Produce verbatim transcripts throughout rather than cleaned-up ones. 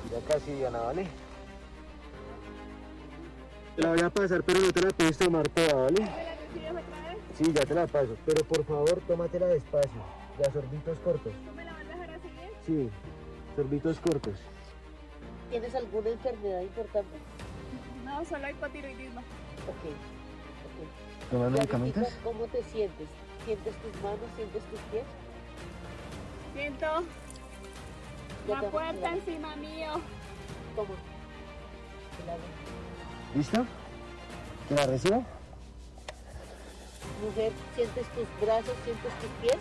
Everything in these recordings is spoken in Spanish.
Ya casi, Diana, ¿vale? La voy a pasar, pero no te la puedes tomar toda, ¿vale? ¿Me la recibes otra vez? Sí, ya te la paso, pero por favor, tómatela despacio, de a sorbitos cortos. ¿Tú me la vas a dejar así bien? Sí, sorbitos cortos. ¿Tienes alguna enfermedad importante? No, solo hipotiroidismo. Ok, ok. ¿Tomas Y medicamentos? ahorita, ¿cómo te sientes? ¿Sientes tus manos? ¿Sientes tus pies? Siento Ya la te puerta vamos a dar. encima mío. Toma. El agua. ¿Listo? ¿Te la recibo? Mujer, ¿sientes tus brazos? ¿Sientes tus pies?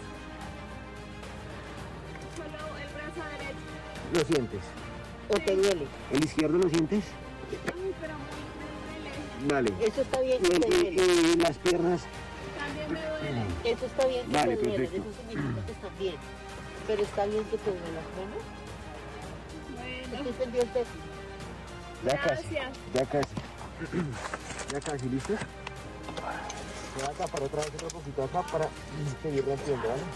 Solo el brazo derecho. ¿Lo sientes? ¿O te duele? ¿El izquierdo lo sientes? Ay, pero muy, me duele. Vale. Eso está bien que Y, te y- duele. y las piernas. También me duele. Eso está bien que Vale, te duele. perfecto. Eso significa que están bien. Pero está bien que te duele las manos. Bueno, Estoy pendiente. Ya casi. gracias. Ya casi. Ya casi, ¿listos? Voy a tapar otra vez otro poquito acá para seguir rompiendo, ¿vale?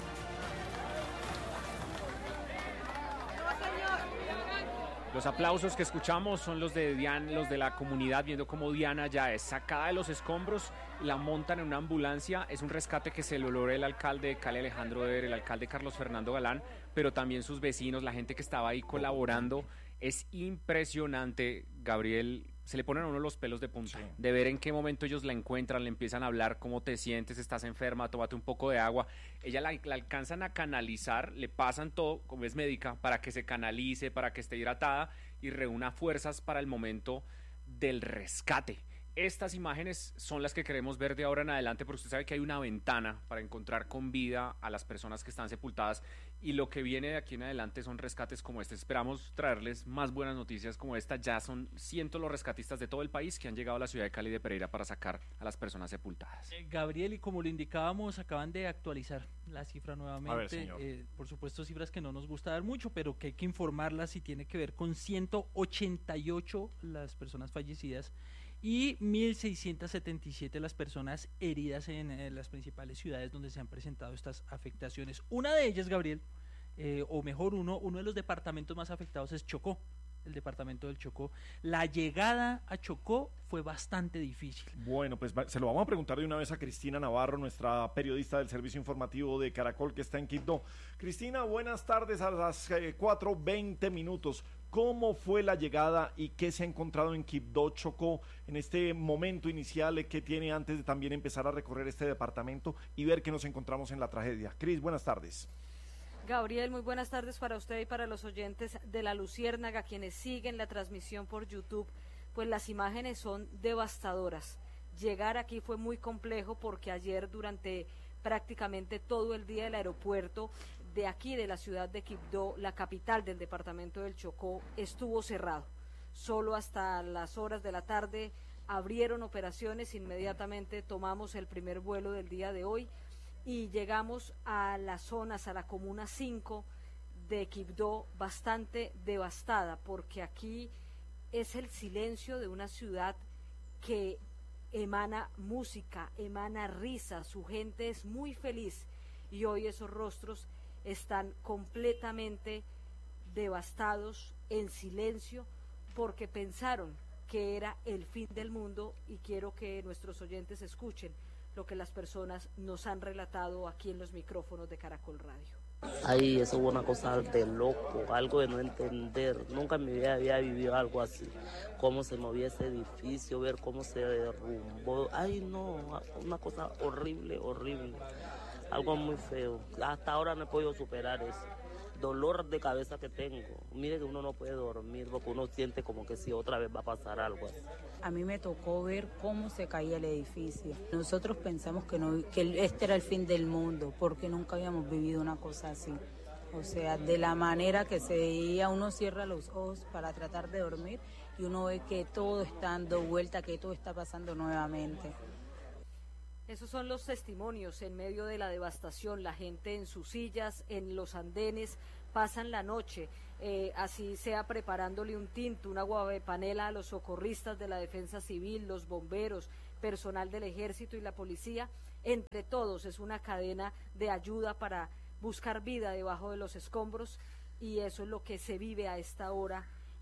Los aplausos que escuchamos son los de Diana, los de la comunidad, viendo cómo Diana ya es sacada de los escombros, la montan en una ambulancia. Es un rescate que se lo logra el alcalde Cali Alejandro Eder, el alcalde Carlos Fernando Galán, pero también sus vecinos, la gente que estaba ahí colaborando. Es impresionante, Gabriel. Se le ponen a uno los pelos de punta, sí, de ver en qué momento ellos la encuentran, le empiezan a hablar, cómo te sientes, estás enferma, tómate un poco de agua. Ella la, la alcanzan a canalizar, le pasan todo, como es médica, para que se canalice, para que esté hidratada y reúna fuerzas para el momento del rescate. Estas imágenes son las que queremos ver de ahora en adelante, porque usted sabe que hay una ventana para encontrar con vida a las personas que están sepultadas, y lo que viene de aquí en adelante son rescates como este. Esperamos traerles más buenas noticias como esta. Ya son cientos los rescatistas de todo el país que han llegado a la ciudad de Cali de Pereira para sacar a las personas sepultadas. Eh, Gabriel, y como lo indicábamos, acaban de actualizar la cifra nuevamente. A ver, señor. Eh, por supuesto, cifras que no nos gusta dar mucho, pero que hay que informarlas, y tiene que ver con ciento ochenta y ocho las personas fallecidas y mil seiscientos setenta y siete las personas heridas en, en las principales ciudades donde se han presentado estas afectaciones. Una de ellas, Gabriel, eh, o mejor uno, uno de los departamentos más afectados es Chocó, el departamento del Chocó. La llegada a Chocó fue bastante difícil. Bueno, pues se lo vamos a preguntar de una vez a Cristina Navarro, nuestra periodista del servicio informativo de Caracol que está en Quibdó. Cristina, buenas tardes, a las eh, cuatro veinte minutos. ¿Cómo fue la llegada y qué se ha encontrado en Quibdó, Chocó, en este momento inicial que tiene antes de también empezar a recorrer este departamento y ver que nos encontramos en la tragedia? Cris, buenas tardes. Gabriel, muy buenas tardes para usted y para los oyentes de La Luciérnaga, quienes siguen la transmisión por YouTube. Pues las imágenes son devastadoras. Llegar aquí fue muy complejo porque ayer durante prácticamente todo el día el aeropuerto de aquí, de la ciudad de Quibdó, la capital del departamento del Chocó, estuvo cerrado. Solo hasta las horas de la tarde abrieron operaciones, inmediatamente tomamos el primer vuelo del día de hoy y llegamos a las zonas, a la comuna cinco de Quibdó, bastante devastada, porque aquí es el silencio de una ciudad que emana música, emana risa, su gente es muy feliz, y hoy esos rostros están completamente devastados, en silencio, porque pensaron que era el fin del mundo, y quiero que nuestros oyentes escuchen lo que las personas nos han relatado aquí en los micrófonos de Caracol Radio. Ay, eso fue una cosa de loco, algo de no entender. Nunca en mi vida había vivido algo así. Cómo se movía ese edificio, ver cómo se derrumbó. Ay, no, una cosa horrible, horrible. Algo muy feo. Hasta ahora no he podido superar eso. Dolor de cabeza que tengo. Mire que uno no puede dormir porque uno siente como que si otra vez va a pasar algo así. A mí me tocó ver cómo se caía el edificio. Nosotros pensamos que, no, que este era el fin del mundo, porque nunca habíamos vivido una cosa así. O sea, de la manera que se veía, uno cierra los ojos para tratar de dormir y uno ve que todo está dando vuelta, que todo está pasando nuevamente. Esos son los testimonios en medio de la devastación, la gente en sus sillas, en los andenes, pasan la noche, eh, así sea preparándole un tinto, un agua de panela a los socorristas de la Defensa Civil, los bomberos, personal del Ejército y la policía. Entre todos es una cadena de ayuda para buscar vida debajo de los escombros, y eso es lo que se vive a esta hora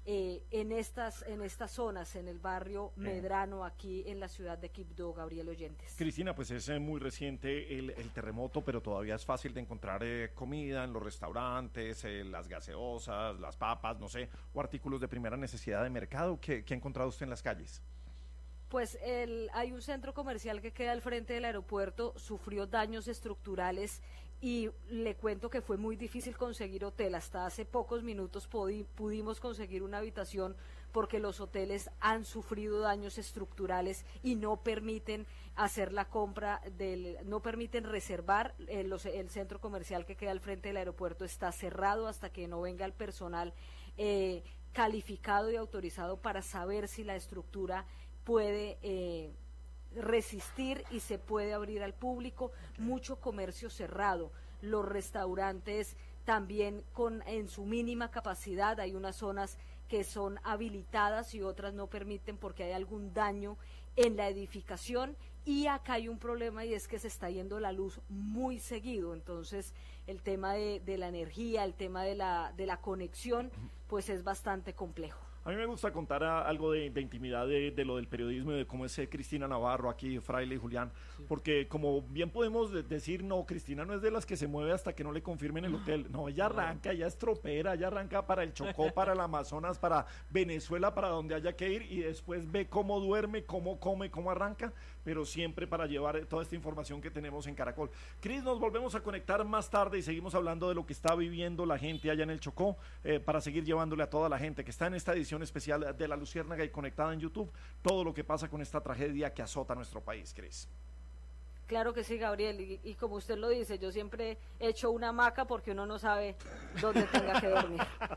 eh, en estas en estas zonas, en el barrio Medrano, aquí en la ciudad de Quibdó, Gabriel Oyentes. Cristina, pues es eh, muy reciente el, el terremoto, pero todavía es fácil de encontrar eh, comida en los restaurantes, eh, las gaseosas, las papas, no sé, o artículos de primera necesidad de mercado. ¿Qué, qué ha encontrado usted en las calles? Pues el, hay un centro comercial que queda al frente del aeropuerto, sufrió daños estructurales y le cuento que fue muy difícil conseguir hotel. Hasta hace pocos minutos pudi, pudimos conseguir una habitación porque los hoteles han sufrido daños estructurales y no permiten hacer la compra, del, no permiten reservar. El, los, el centro comercial que queda al frente del aeropuerto está cerrado hasta que no venga el personal eh, calificado y autorizado para saber si la estructura puede eh, resistir y se puede abrir al público. Mucho comercio cerrado, los restaurantes también con en su mínima capacidad. Hay unas zonas que son habilitadas y otras no permiten porque hay algún daño en la edificación, y acá hay un problema y es que se está yendo la luz muy seguido. Entonces el tema de, de la energía, el tema de la, de la conexión, pues es bastante complejo. A mí me gusta contar a, algo de, de intimidad de, de lo del periodismo y de cómo es eh, Cristina Navarro aquí, Fraile y Julián, sí. Porque como bien podemos de, decir, no, Cristina no es de las que se mueve hasta que no le confirmen el hotel, no, ella arranca, ella es tropera, ella arranca para el Chocó, para el Amazonas, para Venezuela, para donde haya que ir, y después ve cómo duerme, cómo come, cómo arranca, pero siempre para llevar toda esta información que tenemos en Caracol. Cris, nos volvemos a conectar más tarde y seguimos hablando de lo que está viviendo la gente allá en el Chocó, eh, para seguir llevándole a toda la gente que está en esta edición especial de La Luciérnaga y conectada en YouTube, todo lo que pasa con esta tragedia que azota nuestro país, Cris. Claro que sí, Gabriel, y, y como usted lo dice, yo siempre he hecho una hamaca porque uno no sabe dónde tenga que dormir.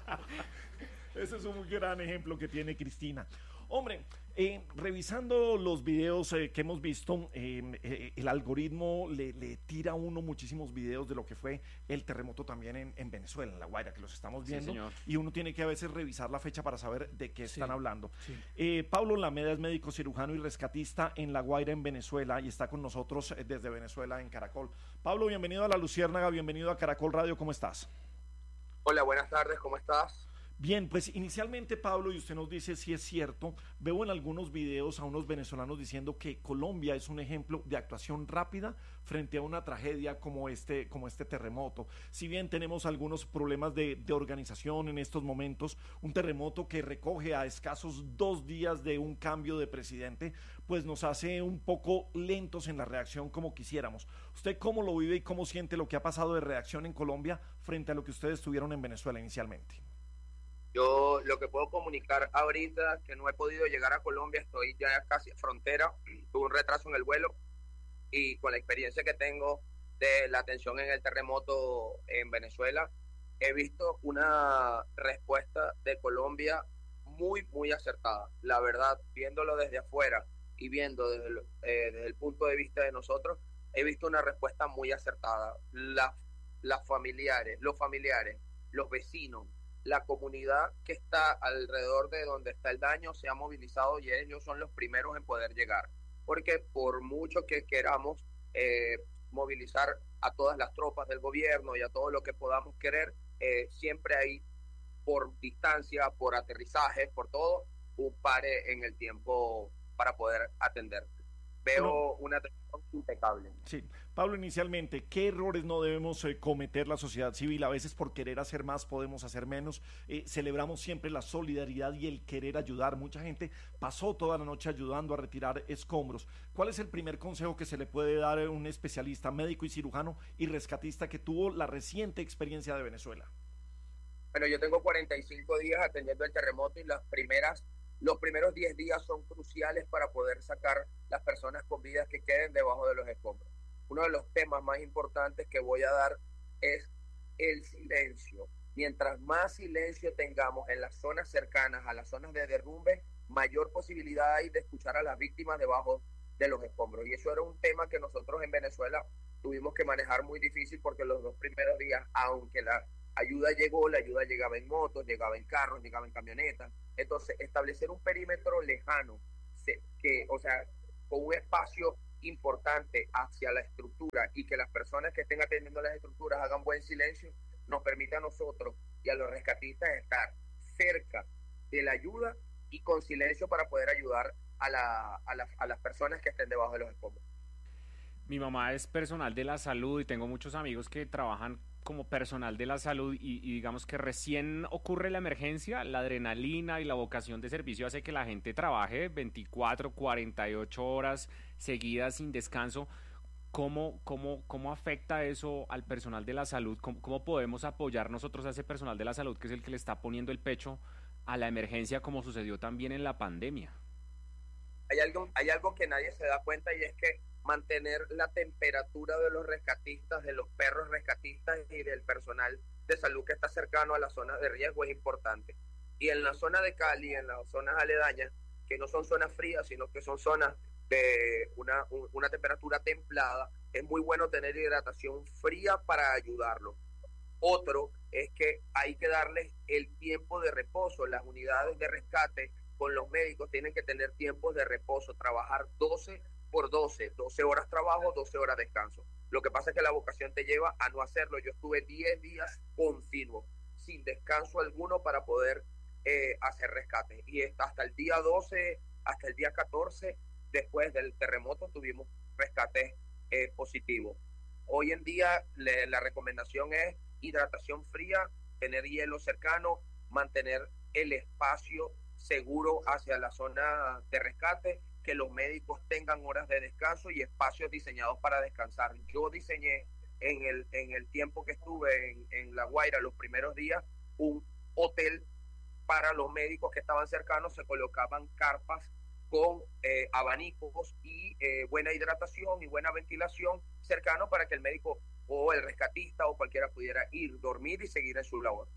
Ese es un gran ejemplo que tiene Cristina. Hombre, eh, revisando los videos eh, que hemos visto, eh, eh, el algoritmo le, le tira a uno muchísimos videos de lo que fue el terremoto también en, en Venezuela, en La Guaira, que los estamos viendo, sí, y uno tiene que a veces revisar la fecha para saber de qué están sí, hablando. Sí. Eh, Pablo Lameda es médico cirujano y rescatista en La Guaira, en Venezuela, y está con nosotros desde Venezuela en Caracol. Pablo, bienvenido a La Luciérnaga, bienvenido a Caracol Radio, ¿cómo estás? Hola, buenas tardes, ¿cómo estás? Bien, pues inicialmente, Pablo, y usted nos dice si es cierto, veo en algunos videos a unos venezolanos diciendo que Colombia es un ejemplo de actuación rápida frente a una tragedia como este, como este terremoto. Si bien tenemos algunos problemas de, de organización en estos momentos, un terremoto que recoge a escasos dos días de un cambio de presidente, pues nos hace un poco lentos en la reacción como quisiéramos. ¿Usted cómo lo vive y cómo siente lo que ha pasado de reacción en Colombia frente a lo que ustedes tuvieron en Venezuela inicialmente? Yo lo que puedo comunicar ahorita, que no he podido llegar a Colombia, estoy ya casi a frontera, tuve un retraso en el vuelo, y con la experiencia que tengo de la atención en el terremoto en Venezuela, he visto una respuesta de Colombia muy, muy acertada. La verdad, viéndolo desde afuera y viendo desde el, eh, desde el punto de vista de nosotros, he visto una respuesta muy acertada. La, las familiares, los familiares, los vecinos, la comunidad que está alrededor de donde está el daño se ha movilizado y ellos son los primeros en poder llegar. Porque por mucho que queramos eh, movilizar a todas las tropas del gobierno y a todo lo que podamos querer, eh, siempre hay, por distancia, por aterrizajes, por todo, un pare en el tiempo para poder atender. Veo no. una atención impecable. Sí. Pablo, inicialmente, ¿qué errores no debemos eh, cometer la sociedad civil? A veces por querer hacer más podemos hacer menos. Eh, celebramos siempre la solidaridad y el querer ayudar. Mucha gente pasó toda la noche ayudando a retirar escombros. ¿Cuál es el primer consejo que se le puede dar a un especialista, médico y cirujano y rescatista que tuvo la reciente experiencia de Venezuela? Bueno, yo tengo cuarenta y cinco días atendiendo el terremoto y las primeras... Los primeros diez días son cruciales para poder sacar las personas con vidas que queden debajo de los escombros. Uno de los temas más importantes que voy a dar es el silencio. Mientras más silencio tengamos en las zonas cercanas a las zonas de derrumbe, mayor posibilidad hay de escuchar a las víctimas debajo de los escombros. Y eso era un tema que nosotros en Venezuela tuvimos que manejar muy difícil porque los dos primeros días, aunque la ayuda llegó, la ayuda llegaba en motos, llegaba en carros, llegaba en camionetas. Entonces, establecer un perímetro lejano, que, o sea, con un espacio importante hacia la estructura y que las personas que estén atendiendo las estructuras hagan buen silencio, nos permite a nosotros y a los rescatistas estar cerca de la ayuda y con silencio para poder ayudar a, la, a, la, a las personas que estén debajo de los escombros. Mi mamá es personal de la salud y tengo muchos amigos que trabajan como personal de la salud y, y digamos que recién ocurre la emergencia, la adrenalina y la vocación de servicio hace que la gente trabaje veinticuatro, cuarenta y ocho horas seguidas sin descanso. ¿Cómo, cómo, cómo afecta eso al personal de la salud? ¿Cómo, ¿Cómo podemos apoyar nosotros a ese personal de la salud que es el que le está poniendo el pecho a la emergencia como sucedió también en la pandemia? Hay algo, hay algo que nadie se da cuenta y es que mantener la temperatura de los rescatistas, de los perros rescatistas y del personal de salud que está cercano a las zonas de riesgo es importante. Y en la zona de Cali, en las zonas aledañas, que no son zonas frías, sino que son zonas de una, una temperatura templada, es muy bueno tener hidratación fría para ayudarlo. Otro es que hay que darles el tiempo de reposo. Las unidades de rescate con los médicos tienen que tener tiempos de reposo, trabajar doce por doce, doce horas trabajo, doce horas descanso. Lo que pasa es que la vocación te lleva a no hacerlo. Yo estuve diez días continuos, sin descanso alguno para poder eh, hacer rescate. Y hasta el día doce, hasta el día catorce, después del terremoto, tuvimos rescates eh, positivos. Hoy en día le, la recomendación es hidratación fría, tener hielo cercano, mantener el espacio seguro hacia la zona de rescate, que los médicos tengan horas de descanso y espacios diseñados para descansar. Yo diseñé en el, en el tiempo que estuve en, en La Guaira, los primeros días, un hotel para los médicos que estaban cercanos. Se colocaban carpas con eh, abanicos y eh, buena hidratación y buena ventilación cercano para que el médico o el rescatista o cualquiera pudiera ir, dormir y seguir en su labor.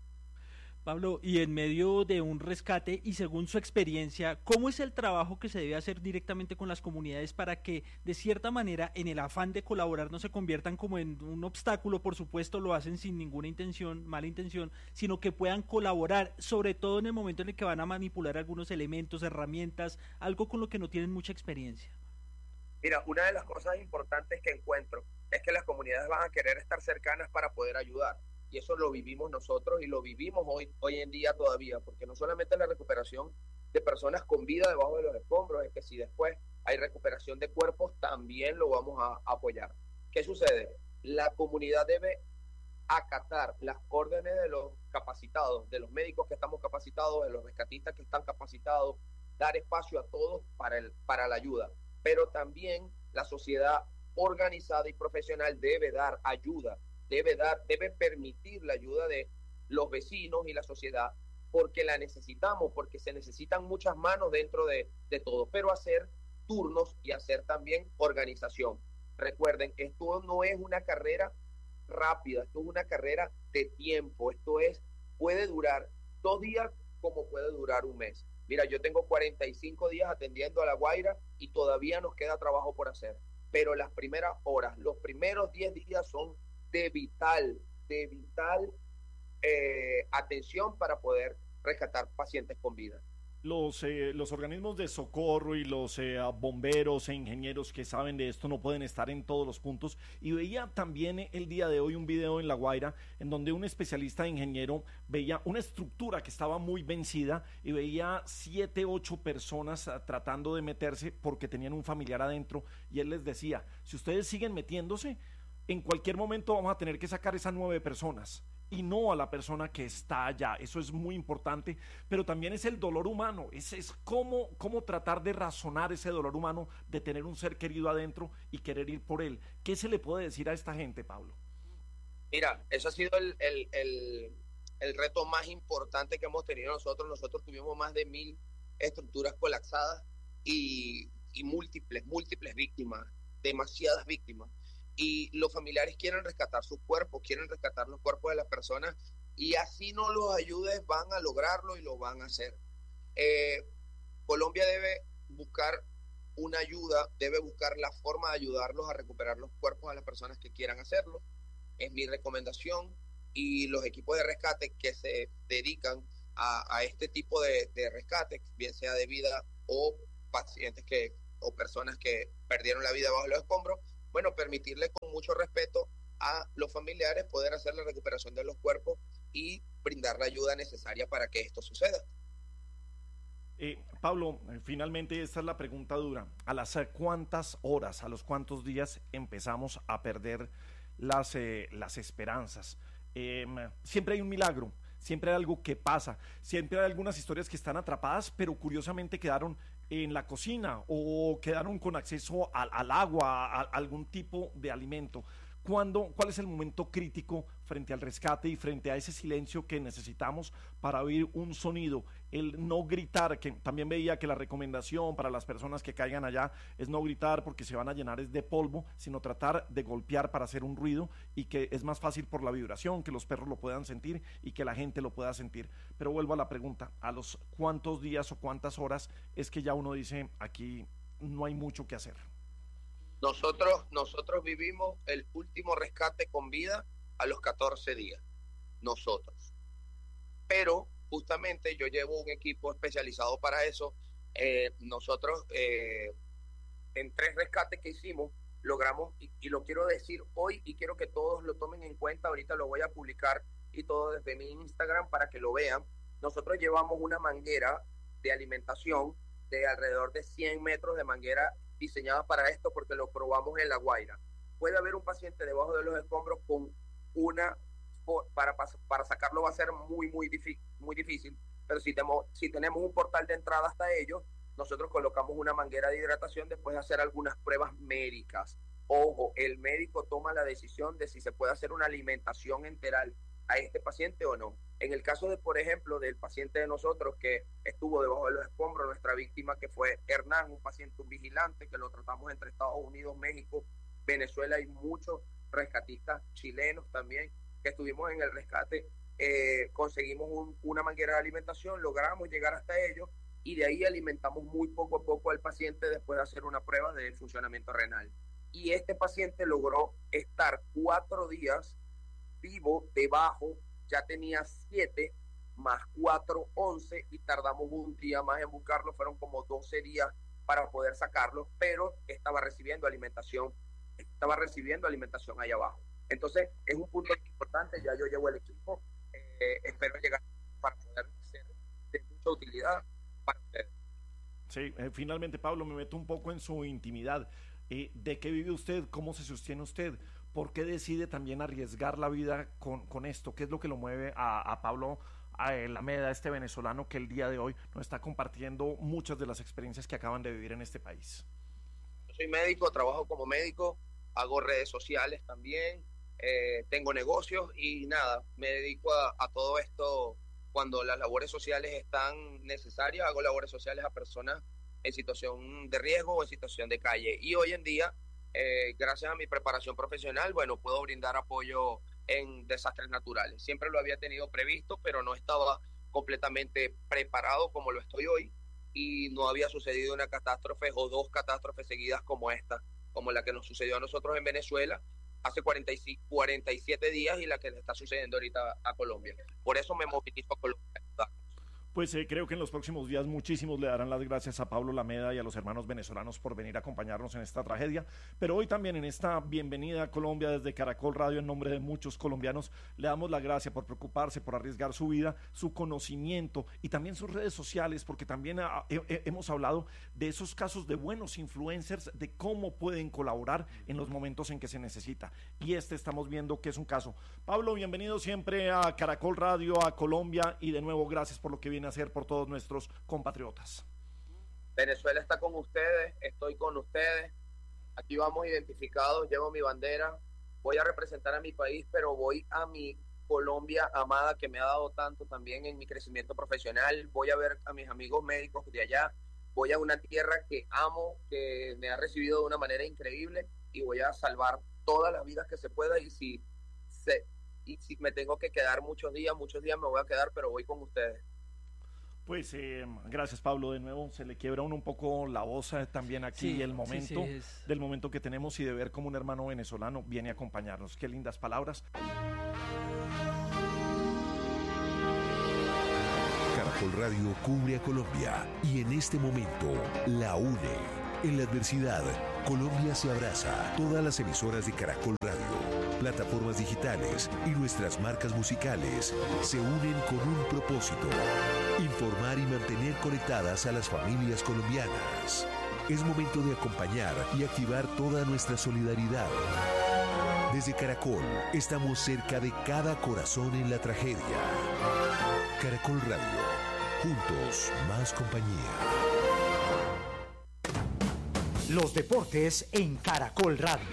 Pablo, y en medio de un rescate y según su experiencia, ¿cómo es el trabajo que se debe hacer directamente con las comunidades para que de cierta manera en el afán de colaborar no se conviertan como en un obstáculo? Por supuesto lo hacen sin ninguna intención, mala intención, sino que puedan colaborar, sobre todo en el momento en el que van a manipular algunos elementos, herramientas, algo con lo que no tienen mucha experiencia. Mira, una de las cosas importantes que encuentro es que las comunidades van a querer estar cercanas para poder ayudar. Y eso lo vivimos nosotros y lo vivimos hoy, hoy en día todavía, porque no solamente la recuperación de personas con vida debajo de los escombros, es que si después hay recuperación de cuerpos, también lo vamos a apoyar. ¿Qué sucede? La comunidad debe acatar las órdenes de los capacitados, de los médicos que estamos capacitados, de los rescatistas que están capacitados, dar espacio a todos para, el, para la ayuda. Pero también la sociedad organizada y profesional debe dar ayuda, debe dar, debe permitir la ayuda de los vecinos y la sociedad, porque la necesitamos, porque se necesitan muchas manos dentro de, de todo, pero hacer turnos y hacer también organización. Recuerden, esto no es una carrera rápida, esto es una carrera de tiempo, esto es, puede durar dos días como puede durar un mes. Mira, yo tengo cuarenta y cinco días atendiendo a La Guaira y todavía nos queda trabajo por hacer, pero las primeras horas, los primeros diez días son de vital, de vital eh, atención para poder rescatar pacientes con vida. Los, eh, los organismos de socorro y los eh, bomberos e ingenieros que saben de esto no pueden estar en todos los puntos. Y veía también el día de hoy un video en La Guaira en donde un especialista ingeniero veía una estructura que estaba muy vencida y veía siete, ocho personas uh, tratando de meterse porque tenían un familiar adentro, y él les decía, si ustedes siguen metiéndose, en cualquier momento vamos a tener que sacar esas nueve personas y no a la persona que está allá. Eso es muy importante, pero también es el dolor humano, es, es cómo, cómo tratar de razonar ese dolor humano de tener un ser querido adentro y querer ir por él. ¿Qué se le puede decir a esta gente, Pablo? Mira, eso ha sido el, el, el, el reto más importante que hemos tenido nosotros. Nosotros tuvimos más de mil estructuras colapsadas y, y múltiples, múltiples víctimas, demasiadas víctimas. Y los familiares quieren rescatar sus cuerpos, quieren rescatar los cuerpos de las personas, y así no los ayudes, van a lograrlo y lo van a hacer. Eh, Colombia debe buscar una ayuda, debe buscar la forma de ayudarlos a recuperar los cuerpos a las personas que quieran hacerlo. Es mi recomendación, y los equipos de rescate que se dedican a, a este tipo de, de rescate, bien sea de vida o pacientes que, o personas que perdieron la vida bajo los escombros, bueno, permitirle con mucho respeto a los familiares poder hacer la recuperación de los cuerpos y brindar la ayuda necesaria para que esto suceda. Eh, Pablo, eh, finalmente esta es la pregunta dura. ¿A las eh, cuántas horas, a los cuántos días empezamos a perder las, eh, las esperanzas? Eh, siempre hay un milagro, siempre hay algo que pasa, siempre hay algunas historias que están atrapadas, pero curiosamente quedaron en la cocina o quedaron con acceso al, al agua, a, a algún tipo de alimento. ¿Cuándo, ¿Cuál es el momento crítico frente al rescate y frente a ese silencio que necesitamos para oír un sonido? El no gritar, que también veía que la recomendación para las personas que caigan allá es no gritar porque se van a llenar es de polvo, sino tratar de golpear para hacer un ruido, y que es más fácil por la vibración, que los perros lo puedan sentir y que la gente lo pueda sentir. Pero vuelvo a la pregunta, ¿a los cuántos días o cuántas horas es que ya uno dice aquí no hay mucho que hacer? Nosotros, nosotros vivimos el último rescate con vida a los catorce días, nosotros. Pero justamente yo llevo un equipo especializado para eso. Eh, nosotros eh, en tres rescates que hicimos logramos, y, y lo quiero decir hoy y quiero que todos lo tomen en cuenta, ahorita lo voy a publicar y todo desde mi Instagram para que lo vean. Nosotros llevamos una manguera de alimentación de alrededor de cien metros de manguera diseñada para esto, porque lo probamos en La Guaira. Puede haber un paciente debajo de los escombros con una, para, para sacarlo va a ser muy, muy difícil, muy difícil, pero si tenemos, si tenemos un portal de entrada hasta ellos, nosotros colocamos una manguera de hidratación después de hacer algunas pruebas médicas. Ojo, el médico toma la decisión de si se puede hacer una alimentación enteral a este paciente o no. En el caso de, por ejemplo, del paciente de nosotros que estuvo debajo de los escombros, nuestra víctima que fue Hernán, un paciente, un vigilante, que lo tratamos entre Estados Unidos, México, Venezuela, y muchos rescatistas chilenos también que estuvimos en el rescate, eh, conseguimos un, una manguera de alimentación, logramos llegar hasta ellos y de ahí alimentamos muy poco a poco al paciente después de hacer una prueba de funcionamiento renal. Y este paciente logró estar cuatro días vivo debajo, ya tenía siete, más cuatro, once, y tardamos un día más en buscarlo, fueron como doce días para poder sacarlo, pero estaba recibiendo alimentación, estaba recibiendo alimentación ahí abajo. Entonces, es un punto importante, ya yo llevo el equipo, eh, espero llegar para poder ser de mucha utilidad para ustedes. Sí, eh, finalmente, Pablo, me meto un poco en su intimidad. Eh, ¿De qué vive usted? ¿Cómo se sostiene usted? ¿Por qué decide también arriesgar la vida con, con esto? ¿Qué es lo que lo mueve a, a Pablo Alameda, este venezolano que el día de hoy nos está compartiendo muchas de las experiencias que acaban de vivir en este país? Yo soy médico, trabajo como médico, hago redes sociales también, eh, tengo negocios y nada, me dedico a, a todo esto. Cuando las labores sociales están necesarias, hago labores sociales a personas en situación de riesgo o en situación de calle. Y hoy en día, Eh, gracias a mi preparación profesional, bueno, puedo brindar apoyo en desastres naturales. Siempre lo había tenido previsto, pero no estaba completamente preparado como lo estoy hoy, y no había sucedido una catástrofe o dos catástrofes seguidas como esta, como la que nos sucedió a nosotros en Venezuela hace cuarenta y cinco, cuarenta y siete días y la que le está sucediendo ahorita a Colombia. Por eso me movilizo a Colombia. Pues eh, creo que en los próximos días muchísimos le darán las gracias a Pablo Alameda y a los hermanos venezolanos por venir a acompañarnos en esta tragedia, pero hoy también en esta bienvenida a Colombia desde Caracol Radio, en nombre de muchos colombianos, le damos la gracia por preocuparse, por arriesgar su vida, su conocimiento y también sus redes sociales, porque también ha, he, hemos hablado de esos casos de buenos influencers, de cómo pueden colaborar en los momentos en que se necesita, y este estamos viendo que es un caso. Pablo, bienvenido siempre a Caracol Radio, a Colombia, y de nuevo gracias por lo que viene a hacer por todos nuestros compatriotas. Venezuela está con ustedes, estoy con ustedes, aquí vamos identificados, llevo mi bandera, voy a representar a mi país, pero voy a mi Colombia amada que me ha dado tanto también en mi crecimiento profesional, voy a ver a mis amigos médicos de allá, voy a una tierra que amo, que me ha recibido de una manera increíble, y voy a salvar todas las vidas que se pueda, y si, se, y si me tengo que quedar muchos días, muchos días me voy a quedar, pero voy con ustedes. Pues eh, gracias, Pablo, de nuevo. Se le quiebra uno un poco la voz eh, también aquí, sí, el momento sí, sí, es... del momento que tenemos, y de ver cómo un hermano venezolano viene a acompañarnos. Qué lindas palabras. Caracol Radio cubre a Colombia y en este momento la une. En la adversidad, Colombia se abraza. Todas las emisoras de Caracol Radio plataformas digitales y nuestras marcas musicales se unen con un propósito: informar y mantener conectadas a las familias colombianas. Es momento de acompañar y activar toda nuestra solidaridad. Desde Caracol, estamos cerca de cada corazón en la tragedia. Caracol Radio, juntos, más compañía. Los deportes en Caracol Radio.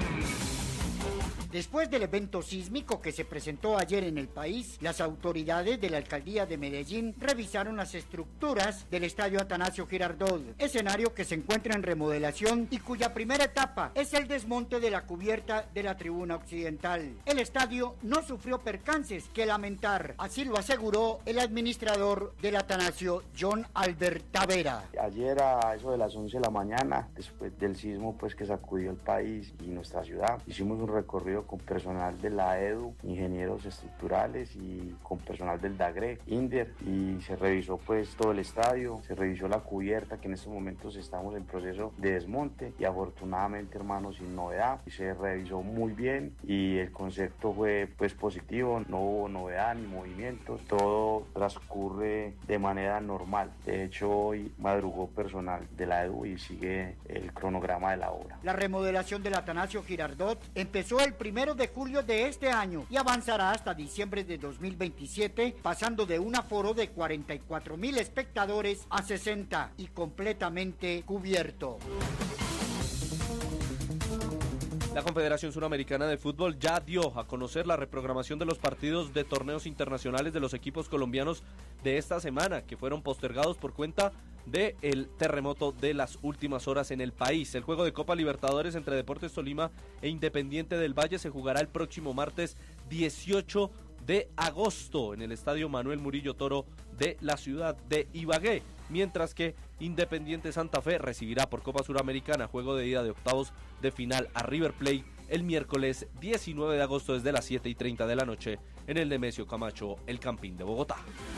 Después del evento sísmico que se presentó ayer en el país, las autoridades de la alcaldía de Medellín revisaron las estructuras del estadio Atanasio Girardot, escenario que se encuentra en remodelación y cuya primera etapa es el desmonte de la cubierta de la tribuna occidental. El estadio no sufrió percances que lamentar, así lo aseguró el administrador del Atanasio, John Albert Tavera. Ayer a eso de las once de la mañana, después del sismo pues que sacudió el país y nuestra ciudad, hicimos un recorrido con personal de la E D U, ingenieros estructurales y con personal del DAGRE, INDER, y se revisó pues todo el estadio, se revisó la cubierta que en estos momentos estamos en proceso de desmonte y afortunadamente, hermanos, sin novedad, y se revisó muy bien y el concepto fue pues positivo, no hubo novedad ni movimientos, todo transcurre de manera normal. De hecho, hoy madrugó personal de la E D U y sigue el cronograma de la obra. La remodelación del Atanasio Girardot empezó el primero de julio de este año y avanzará hasta diciembre de dos mil veintisiete, pasando de un aforo de cuarenta y cuatro mil espectadores a sesenta y completamente cubierto. La Confederación Suramericana de Fútbol ya dio a conocer la reprogramación de los partidos de torneos internacionales de los equipos colombianos de esta semana, que fueron postergados por cuenta del terremoto de las últimas horas en el país. El juego de Copa Libertadores entre Deportes Tolima e Independiente del Valle se jugará el próximo martes dieciocho de agosto en el Estadio Manuel Murillo Toro de la ciudad de Ibagué, mientras que Independiente Santa Fe recibirá por Copa Suramericana juego de ida de octavos de final a River Plate el miércoles diecinueve de agosto desde las siete y treinta de la noche en el Nemesio Camacho, el Campín de Bogotá.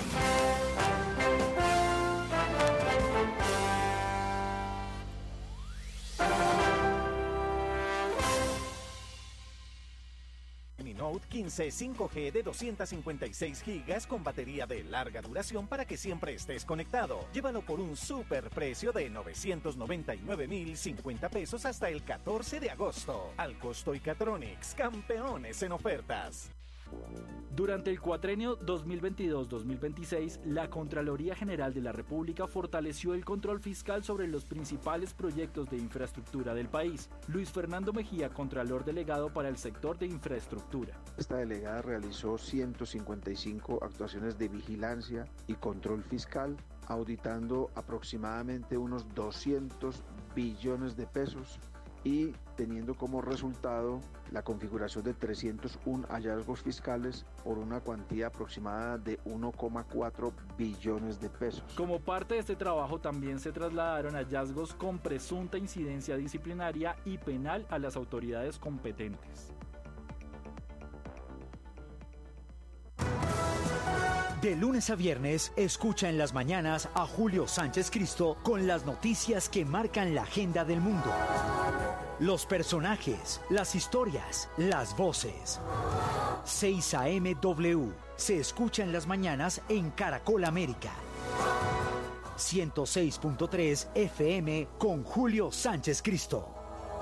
Mi Note quince cinco G de doscientos cincuenta y seis gigas con batería de larga duración para que siempre estés conectado. Llévalo por un super precio de novecientos noventa y nueve mil cincuenta pesos hasta el catorce de agosto. Al Costo y Catronics, campeones en ofertas. Durante el cuatrenio dos mil veintidós dos mil veintiséis, la Contraloría General de la República fortaleció el control fiscal sobre los principales proyectos de infraestructura del país. Luis Fernando Mejía, Contralor Delegado para el sector de infraestructura. Esta delegada realizó ciento cincuenta y cinco actuaciones de vigilancia y control fiscal, auditando aproximadamente unos doscientos billones de pesos y teniendo como resultado la configuración de trescientos uno hallazgos fiscales por una cuantía aproximada de uno coma cuatro billones de pesos. Como parte de este trabajo también se trasladaron hallazgos con presunta incidencia disciplinaria y penal a las autoridades competentes. De lunes a viernes, escucha en las mañanas a Julio Sánchez Cristo con las noticias que marcan la agenda del mundo. Los personajes, las historias, las voces. seis A M W se escucha en las mañanas en Caracol América. ciento seis punto tres F M con Julio Sánchez Cristo.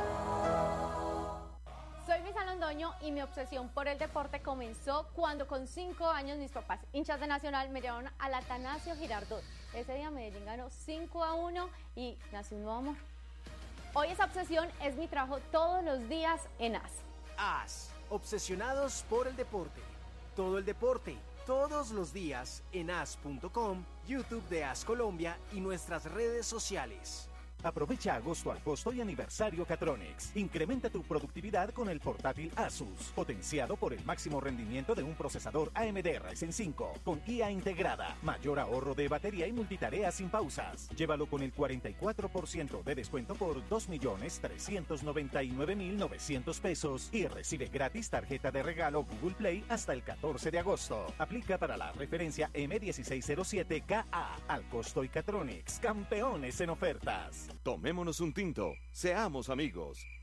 Soy Misa Londoño y mi obsesión por el deporte comenzó cuando con cinco años mis papás, hinchas de Nacional, me llevaron al Atanasio Girardot. Ese día Medellín ganó cinco a uno y nació un nuevo amor. Hoy esa obsesión es mi trabajo todos los días en A S. A S, obsesionados por el deporte. Todo el deporte, todos los días en A S punto com, YouTube de A S Colombia y nuestras redes sociales. Aprovecha agosto al costo y aniversario Catronics. Incrementa tu productividad con el portátil Asus, potenciado por el máximo rendimiento de un procesador A M D Ryzen cinco, con I A integrada, mayor ahorro de batería y multitarea sin pausas. Llévalo con el cuarenta y cuatro por ciento de descuento por dos millones trescientos noventa y nueve mil novecientos pesos y recibe gratis tarjeta de regalo Google Play hasta el catorce de agosto. Aplica para la referencia M dieciséis cero siete K A. Al costo y Catronics, campeones en ofertas. Tomémonos un tinto, seamos amigos.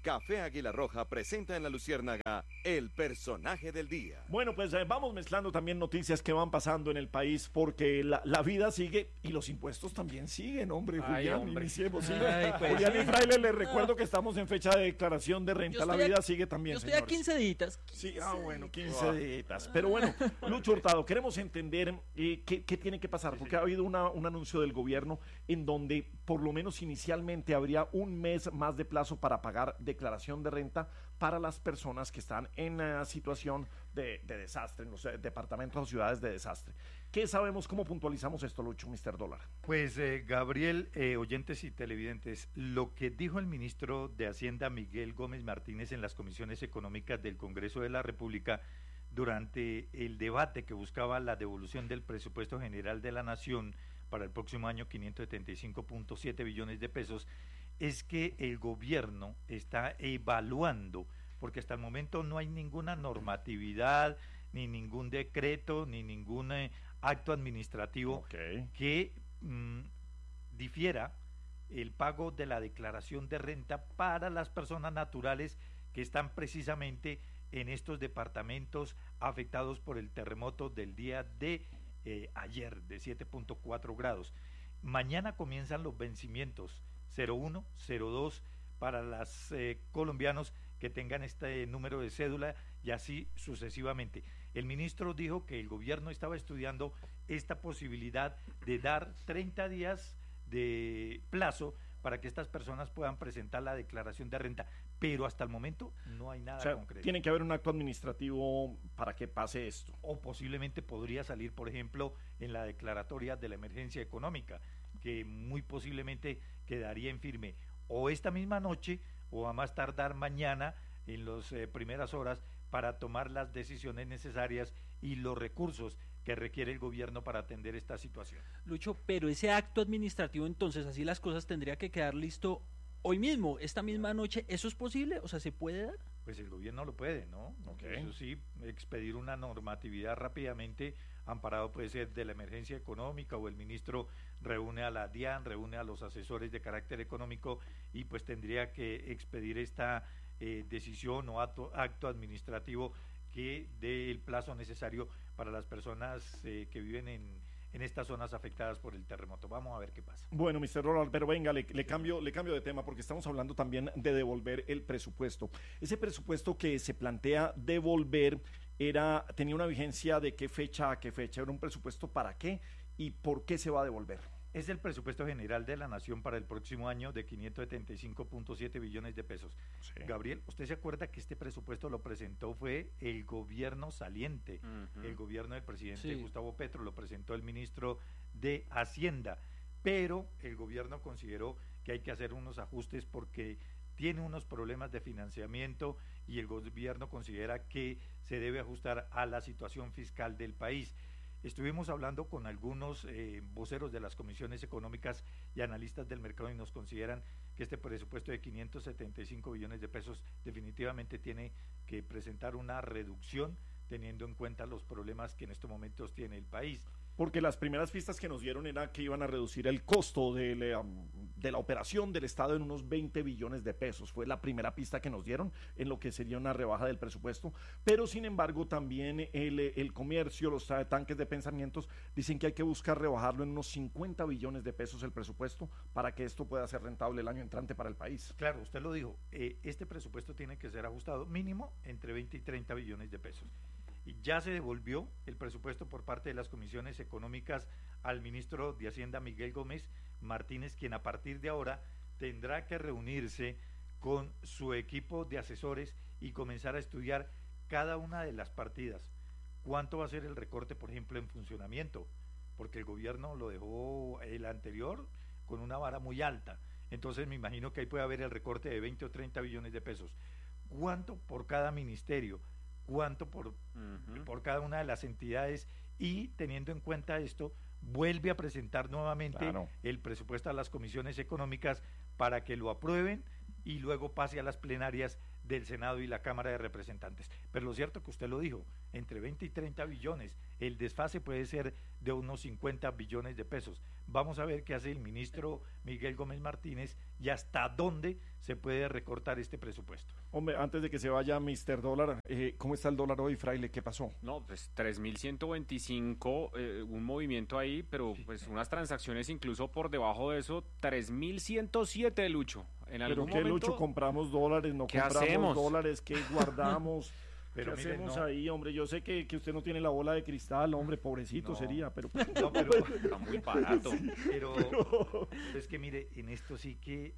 Café Águila Roja presenta en La Luciérnaga el personaje del día. Bueno, pues eh, vamos mezclando también noticias que van pasando en el país porque la, la vida sigue y los impuestos también siguen, hombre. Ay, Julián, hombre. iniciemos. Sí. Ay, pues, Julián sí. y Fraile, les recuerdo que estamos en fecha de declaración de renta. Yo La estoy vida a- sigue también, Yo estoy señores. a quince días. Sí, ah, bueno, quince días. Pero bueno, Lucho Hurtado, queremos entender eh, qué, qué tiene que pasar, porque ha habido una, un anuncio del gobierno en donde por lo menos inicialmente habría un mes más de plazo para pagar declaración de renta para las personas que están en uh, situación de, de desastre, en los eh, departamentos o ciudades de desastre. ¿Qué sabemos? ¿Cómo puntualizamos esto, Lucho, mister Dólar? Pues, eh, Gabriel, eh, oyentes y televidentes, lo que dijo el ministro de Hacienda, Miguel Gómez Martínez, en las comisiones económicas del Congreso de la República, durante el debate que buscaba la devolución del presupuesto general de la Nación para el próximo año, quinientos setenta y cinco punto siete billones de pesos, es que el gobierno está evaluando, porque hasta el momento no hay ninguna normatividad, ni ningún decreto, ni ningún eh, acto administrativo okay. que mm, difiera el pago de la declaración de renta para las personas naturales que están precisamente en estos departamentos afectados por el terremoto del día de eh, ayer, de siete punto cuatro grados. Mañana comienzan los vencimientos cero uno, cero dos para los eh, colombianos que tengan este número de cédula y así sucesivamente. El ministro dijo que el gobierno estaba estudiando esta posibilidad de dar treinta días de plazo para que estas personas puedan presentar la declaración de renta, pero hasta el momento no hay nada O sea, concreto. tiene que haber un acto administrativo para que pase esto. O posiblemente podría salir, por ejemplo, en la declaratoria de la emergencia económica, que muy posiblemente quedaría en firme o esta misma noche o a más tardar mañana en las eh, primeras horas para tomar las decisiones necesarias y los recursos que requiere el gobierno para atender esta situación. Lucho, pero ese acto administrativo entonces, así las cosas, tendría que quedar listo hoy mismo, esta misma noche. ¿Eso es posible? O sea, ¿se puede dar? Pues el gobierno lo puede, ¿no? Okay. Eso sí, expedir una normatividad rápidamente, amparado puede ser de la emergencia económica, o el ministro reúne a la DIAN, reúne a los asesores de carácter económico y pues tendría que expedir esta eh, decisión o acto, acto administrativo que dé el plazo necesario para las personas eh, que viven en, en estas zonas afectadas por el terremoto. Vamos a ver qué pasa. Bueno, mister Roland, pero venga, le, le, cambio, le cambio de tema porque estamos hablando también de devolver el presupuesto. Ese presupuesto que se plantea devolver era tenía una vigencia de qué fecha a qué fecha, era un presupuesto para qué y por qué se va a devolver. Es el presupuesto general de la Nación para el próximo año de quinientos setenta y cinco punto siete billones de pesos. Sí. Gabriel, ¿usted se acuerda que este presupuesto lo presentó fue el gobierno saliente, Uh-huh. el gobierno del presidente Sí. Gustavo Petro, lo presentó el ministro de Hacienda, pero el gobierno consideró que hay que hacer unos ajustes porque tiene unos problemas de financiamiento y el gobierno considera que se debe ajustar a la situación fiscal del país. Estuvimos hablando con algunos eh, voceros de las comisiones económicas y analistas del mercado y nos consideran que este presupuesto de quinientos setenta y cinco billones de pesos definitivamente tiene que presentar una reducción teniendo en cuenta los problemas que en estos momentos tiene el país. Porque las primeras pistas que nos dieron era que iban a reducir el costo de la, de la operación del Estado en unos veinte billones de pesos. Fue la primera pista que nos dieron en lo que sería una rebaja del presupuesto. Pero sin embargo también el, el comercio, los tanques de pensamientos dicen que hay que buscar rebajarlo en unos cincuenta billones de pesos el presupuesto para que esto pueda ser rentable el año entrante para el país. Claro, usted lo dijo, eh, este presupuesto tiene que ser ajustado mínimo entre veinte y treinta billones de pesos. Y ya se devolvió el presupuesto por parte de las comisiones económicas al ministro de Hacienda Miguel Gómez Martínez, quien a partir de ahora tendrá que reunirse con su equipo de asesores y comenzar a estudiar cada una de las partidas. ¿Cuánto va a ser el recorte, por ejemplo, en funcionamiento? Porque el gobierno lo dejó el anterior con una vara muy alta. Entonces me imagino que ahí puede haber el recorte de veinte o treinta billones de pesos. ¿Cuánto por cada ministerio? ¿Cuánto por, uh-huh. por cada una de las entidades? Y teniendo en cuenta esto, vuelve a presentar nuevamente claro. el presupuesto a las comisiones económicas para que lo aprueben y luego pase a las plenarias del Senado y la Cámara de Representantes. Pero lo cierto que usted lo dijo, entre veinte y treinta billones, el desfase puede ser de unos cincuenta billones de pesos. Vamos a ver qué hace el ministro Miguel Gómez Martínez y hasta dónde se puede recortar este presupuesto. Hombre, antes de que se vaya mister Dólar, eh, ¿cómo está el dólar hoy, Fraile? ¿Qué pasó? No, pues tres mil ciento veinticinco, eh, un movimiento ahí, pero pues unas transacciones incluso por debajo de eso, tres mil ciento siete, Lucho. En ¿Pero algún qué, momento, Lucho? ¿Compramos dólares? ¿No ¿qué compramos hacemos? dólares? ¿Qué guardamos? Pero ¿Qué mire, hacemos no. ahí, hombre? Yo sé que, que usted no tiene la bola de cristal, hombre, pobrecito No. sería, pero... No, pero está muy barato. Sí, pero, pero es que mire, en esto sí que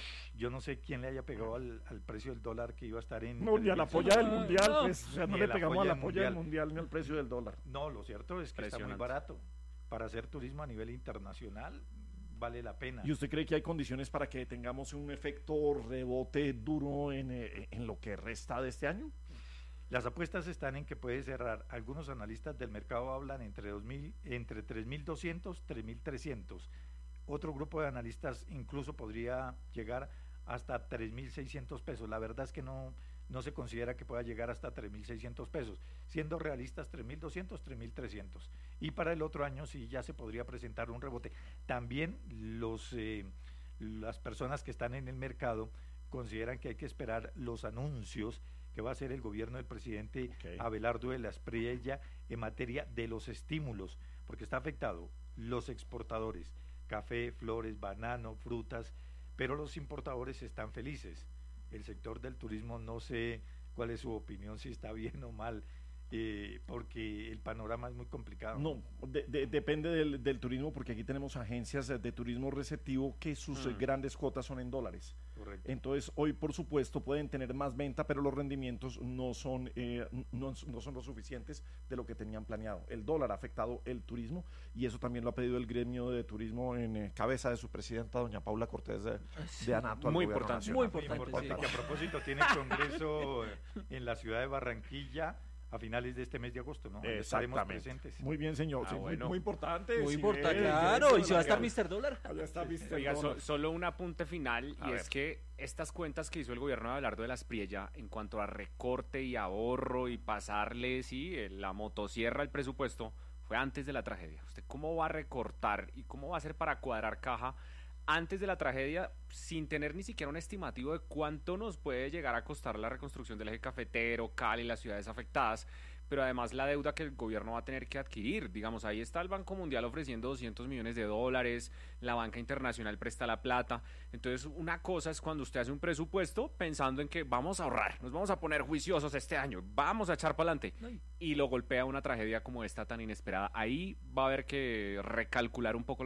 yo no sé quién le haya pegado al, al precio del dólar que iba a estar en... No, ni a la polla del mundial, No, pues, o sea, no ni le a la pegamos a polla la del polla del mundial. mundial ni al precio del dólar. No, lo cierto es que está muy Impresionante. barato. Para hacer turismo a nivel internacional vale la pena. ¿Y usted cree que hay condiciones para que tengamos un efecto rebote duro en, eh, en lo que resta de este año? Las apuestas están en que puede cerrar. Algunos analistas del mercado hablan entre dos mil, entre tres mil doscientos, tres mil trescientos. Otro grupo de analistas incluso podría llegar hasta tres mil seiscientos pesos. La verdad es que no, no se considera que pueda llegar hasta tres mil seiscientos pesos. Siendo realistas, tres mil doscientos, tres mil trescientos. Y para el otro año sí ya se podría presentar un rebote. También los, eh, las personas que están en el mercado consideran que hay que esperar los anuncios que va a hacer el gobierno del presidente okay. Abelardo de la Espriella en materia de los estímulos, porque está afectado los exportadores, café, flores, banano, frutas, pero los importadores están felices. El sector del turismo, no sé cuál es su opinión, si está bien o mal, eh, porque el panorama es muy complicado. No, de, de, depende del, del turismo, porque aquí tenemos agencias de turismo receptivo que sus mm. grandes cuotas son en dólares. Correcto. Entonces, hoy, por supuesto, pueden tener más venta, pero los rendimientos no son, eh, no, no son lo suficientes de lo que tenían planeado. El dólar ha afectado el turismo y eso también lo ha pedido el gremio de turismo en eh, cabeza de su presidenta, doña Paula Cortés de, sí. de ANATO. Muy importante, muy importante. Muy importante. Sí. Que a propósito tiene congreso en la ciudad de Barranquilla a finales de este mes de agosto, ¿no? Estaremos presentes. Muy bien, señor. Ah, sí, bueno. muy, muy importante. Muy sí, importante, eh, claro. eh, ¿Y si va a estar mister Dólar? Allá está mister Oiga, Dólar. so, solo un apunte final, A y ver. es que estas cuentas que hizo el gobierno de Abelardo de la Espriella en cuanto a recorte y ahorro y pasarle, sí, la motosierra al presupuesto, fue antes de la tragedia. ¿Usted cómo va a recortar y cómo va a hacer para cuadrar caja antes de la tragedia sin tener ni siquiera un estimativo de cuánto nos puede llegar a costar la reconstrucción del eje cafetero, Cali, las ciudades afectadas, pero además la deuda que el gobierno va a tener que adquirir? Digamos, ahí está el Banco Mundial ofreciendo doscientos millones de dólares, la banca internacional presta la plata. Entonces, una cosa es cuando usted hace un presupuesto pensando en que vamos a ahorrar, nos vamos a poner juiciosos este año, vamos a echar para adelante, y lo golpea una tragedia como esta tan inesperada. Ahí va a haber que recalcular un poco